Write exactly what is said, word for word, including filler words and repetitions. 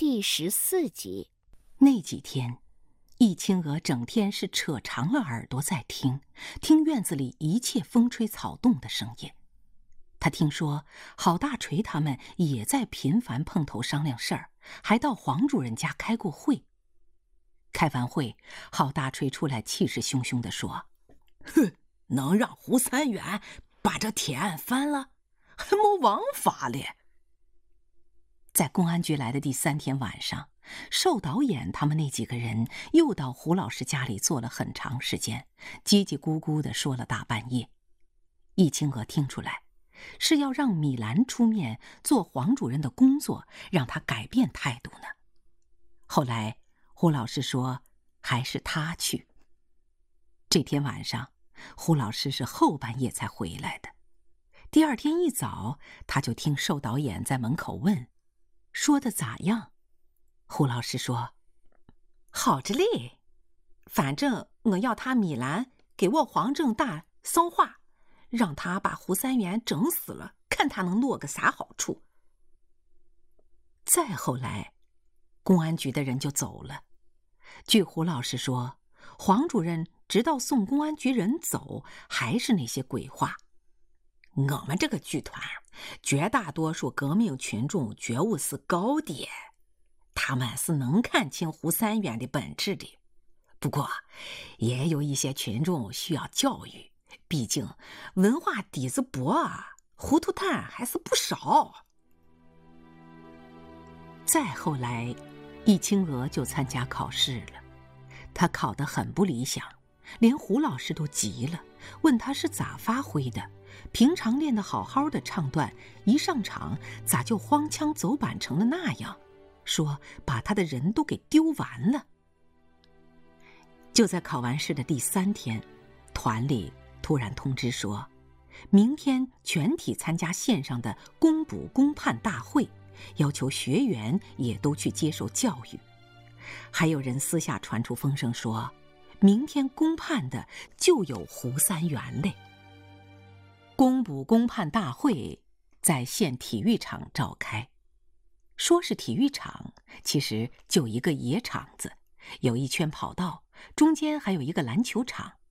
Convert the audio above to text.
第十四集。 那几天，易青娥整天是扯长了耳朵在听，听院子里一切风吹草动的声音。他听说郝大锤他们也在频繁碰头商量事儿，还到黄主任家开过会。开完会，郝大锤出来气势汹汹地说：“ 哼，能让胡三元把这铁案翻了，还没王法嘞。” 在公安局来的第三天晚上，寿导演他们那几个人又到胡老师家里坐了很长时间，叽叽咕咕地说了大半夜。易青娥听出来，是要让米兰出面做黄主任的工作，让他改变态度呢。后来胡老师说还是他去。这天晚上，胡老师是后半夜才回来的。第二天一早，他就听寿导演在门口问：“说的咋样？”胡老师说：“ 好着嘞，反正我要他米兰给我黄正大捎话，让他把胡三元整死了，看他能落个啥好处。” 再后来，公安局的人就走了。据胡老师说，黄主任直到送公安局人走，还是那些鬼话。 我们这个剧团，绝大多数革命群众觉悟是高的，他们是能看清胡三元的本质的。不过，也有一些群众需要教育，毕竟文化底子薄啊，糊涂蛋还是不少。 再后来，易青娥就参加考试了，她考得很不理想，连胡老师都急了，问她是咋发挥的。平常练得好好的唱段，一上场咋就荒腔走板成了那样？说把他的人都给丢完了。就在考完试的第三天，团里突然通知说，明天全体参加线上的公补公判大会，要求学员也都去接受教育。还有人私下传出风声说，明天公判的就有胡三元嘞。公补公判大会在县体育场召开，说是体育场，其实就一个野场子，有一圈跑道，中间还有一个篮球场。